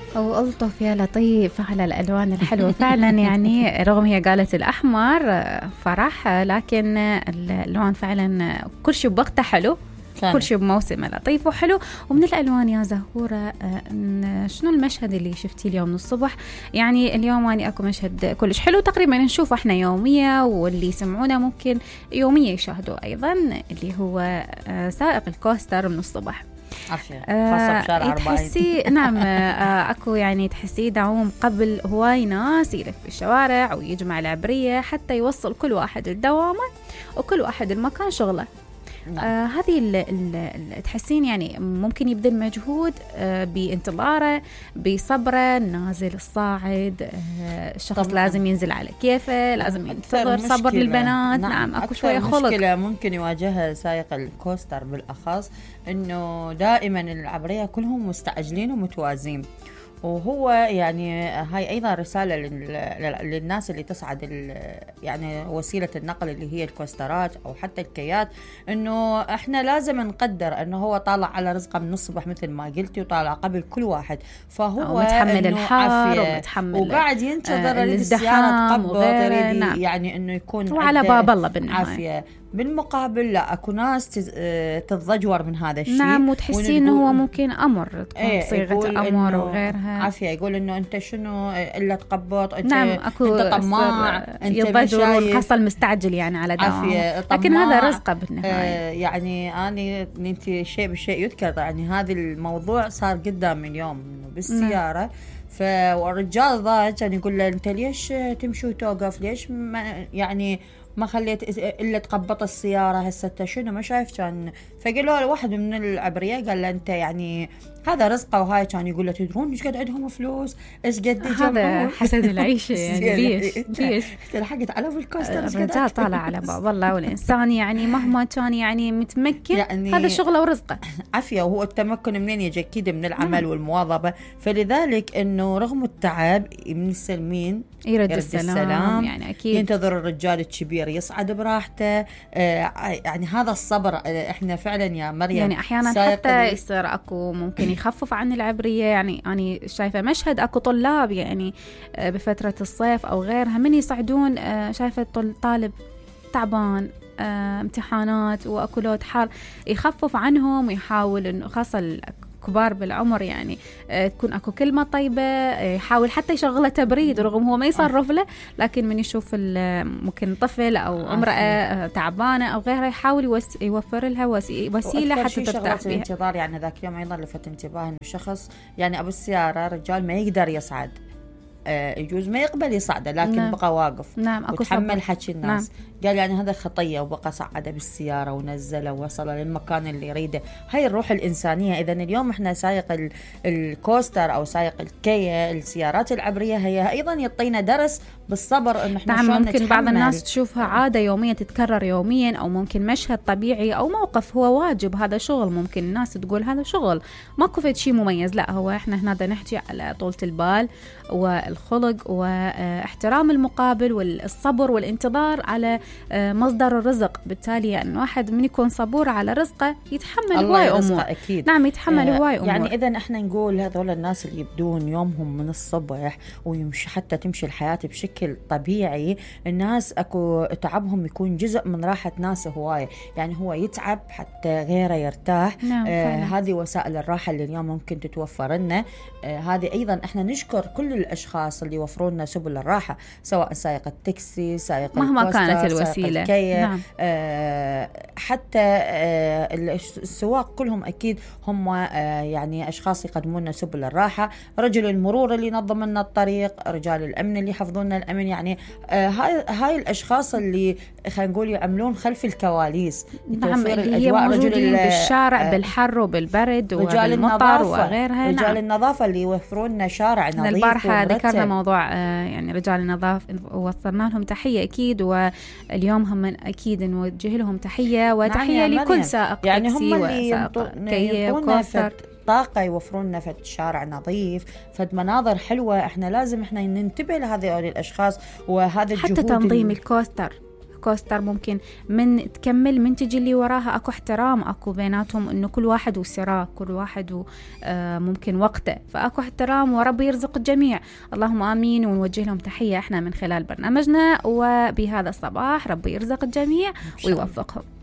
أو ألطف يا لطيف على الألوان الحلوة فعلا. يعني رغم هي قالت الأحمر فرح، لكن الألوان فعلا كل شيء بوقته حلو، كل شيء بموسمه لطيف وحلو. ومن الألوان يا زهورة، شنو المشهد اللي شفتيه اليوم من الصبح؟ يعني اليوم أنا أكو مشهد كلش حلو تقريبا نشوفه إحنا يوميا، واللي يسمعونا ممكن يوميا يشاهدوا أيضا، اللي هو سائق الكوستر من الصبح. خاصة بشارع 40. تحسي نعم أكو يعني تحسي دعوم قبل هواي ناس يلف في الشوارع ويجمع العبرية حتى يوصل كل واحد الدوامة وكل واحد المكان شغله. هذه تحسين يعني ممكن يبذل مجهود بانتظاره بصبره، نازل الصاعد، الشخص طبعا لازم ينزل على كيفه، لازم ينتظر صبر للبنات. نعم اكو شوية خلق. مشكلة ممكن يواجهها سائق الكوستر بالأخص، انه دائما العبرية كلهم مستعجلين ومتوازين، وهو يعني هاي أيضا رسالة للناس اللي تصعد يعني وسيلة النقل اللي هي الكوسترات أو حتى الكيات، إنه إحنا لازم نقدر إنه هو طالع على رزقه من الصبح مثل ما قلتي، وطالع قبل كل واحد، فهو متحمل الحر ومتحمل وقاعد ينتظر السيارة تقبض، يريد نعم. يعني إنه يكون وعلى باب الله بالنهاية. بالمقابل لا، اكو ناس تتضجور من هذا الشيء. نعم، وتحسين انه هو ممكن امر تكون صيغه امر وغيرها. عافيه يقول انه انت شنو الا تقبض، انت نعم اكو انت طماع، انت يضجر حصل مستعجل يعني على دوام، لكن هذا رزقه بالنهايه. يعني انت شيء بالشيء يذكر. يعني هذا الموضوع صار قدام من يوم بالسياره. فالرجال ضاج يعني يقول له انت ليش تمشي وتوقف، ليش يعني ما خليت إلا تقبط السيارة هسه شنو ما شايف كان. فقال له واحد من العبرية قال له أنت يعني هذا رزقه، وهاي كان يقول له تدرون إيش قد عندهم فلوس، إيش قد هذا حسد العيشة يعني. ليش لحقت على بالكوستر. الرجال طالع على باب الله، والإنسان يعني مهما كان يعني متمكن يعني هذا شغله ورزقه. عافية. وهو التمكن منين يجي؟ أكيد من العمل والمواظبة. فلذلك إنه رغم التعب من السلمين يرد السلام. يعني أكيد ينتظر الرجال الكبير يصعد براحته. يعني هذا الصبر احنا فعلا يا مريم يعني احيانا حتى يصير اكو ممكن يخفف عن العبريه. يعني انا شايفه مشهد اكو طلاب يعني بفتره الصيف او غيرها من يصعدون، شايفه طالب تعبان، امتحانات واكو لود حار، يخفف عنهم ويحاول انه خاصه كبار بالعمر يعني تكون اكو كلمه طيبه، يحاول حتى يشغله تبريد رغم هو ما يصرف له، لكن من يشوف ممكن طفل او امراه تعبانه او غيرها يحاول يوفر لها وسيله حتى ترتاح فيها. الانتظار يعني ذاك اليوم ايضا لفت انتباه انه شخص يعني ابو السياره رجال ما يقدر يصعد، يجوز ما يقبل يصعده، لكن نعم. بقى واقف. نعم. وتحمل حكي الناس. نعم. قال يعني هذا خطية، وبقى صعده بالسيارة ونزله ووصل للمكان اللي يريده. هاي الروح الإنسانية. إذن اليوم إحنا سايق الكوستر أو سايق الكيا السيارات العبرية هي أيضا يعطينا درس بالصبر، إنه إحنا نعم. شلون ممكن نتحمل. بعض الناس تشوفها عادة يومية تتكرر يوميا، أو ممكن مشهد طبيعي أو موقف هو واجب، هذا شغل. ممكن الناس تقول هذا شغل ماكو فد شيء مميز. لا، هو إحنا هنا بدنا نحكي على طولة البال والخلق واحترام المقابل والصبر والانتظار على مصدر الرزق. بالتالي أن واحد من يكون صبور على رزقه يتحمل هواي أمور. أكيد. نعم، يتحمل هواي أمور. يعني إذا إحنا نقول هذول الناس اللي يبدون يومهم من الصبح ويمشي حتى تمشي الحياة بشكل طبيعي، الناس أكو تعبهم يكون جزء من راحة ناس هواية. يعني هو يتعب حتى غيره يرتاح. نعم. هذه وسائل الراحة اللي اليوم ممكن تتوفر لنا. هذه أيضا إحنا نشكر كل الأشخاص اللي يوفروا لنا سبل الراحة، سواء سائق التاكسي، سائق مهما كانت الوسيلة. نعم. حتى السواق كلهم أكيد هم يعني أشخاص يقدمون لنا سبل الراحة. رجل المرور اللي ينظم لنا الطريق، رجال الأمن اللي يحفظون لنا الأمن. يعني هاي الأشخاص اللي خلينا نقول يعملون خلف الكواليس. نعم، اللي هي موجودين بالشارع بالحر وبالبرد وبالمطر وغيرها. رجال النظافة اللي يوفرون لنا شارع نظيف. البارحة ذكرنا موضوع يعني رجال النظافة، وصلنا لهم تحية أكيد، واليوم هم أكيد نوجه لهم تحية وتحية لكل سائق يعني تاكسي هم اللي وكوستر. طاقة يوفرون لنا فد شارع نظيف، فد مناظر حلوة. احنا لازم ننتبه لهذول الأشخاص وهذا الجهود. حتى تنظيم الكوستر كوستر ممكن من تكمل من تجي اللي وراها أكو احترام، أكو بيناتهم إنه كل واحد وسراه، كل واحد ممكن وقته، فأكو احترام وربي يرزق الجميع. اللهم آمين. ونوجه لهم تحية احنا من خلال برنامجنا، وبهذا الصباح ربي يرزق الجميع ويوفقهم.